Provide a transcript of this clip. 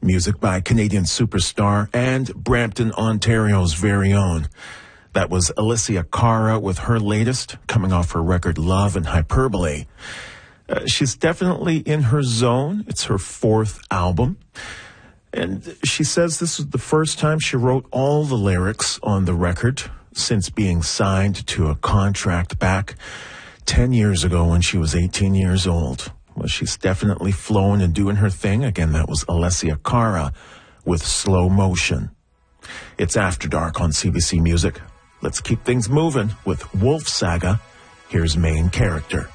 Music by Canadian superstar and Brampton, Ontario's very own. That was Alessia Cara with her latest, coming off her record Love and Hyperbole. She's definitely in her zone. It's her fourth album. And she says this was the first time she wrote all the lyrics on the record since being signed to a contract back 10 years ago when she was 18 years old. Well, she's definitely flowing and doing her thing. Again, that was Alessia Cara with Slow Motion. It's After Dark on CBC Music. Let's keep things moving with Wolf Saga. Here's Main Character.